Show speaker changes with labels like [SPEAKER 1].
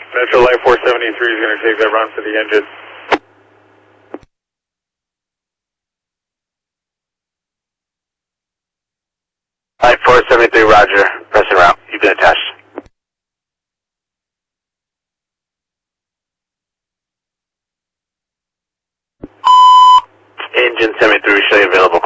[SPEAKER 1] Metro Light 473 is going to take that run for the engine.
[SPEAKER 2] Light 473, roger. Pressing route. You've been attached. Engine 73, show you available.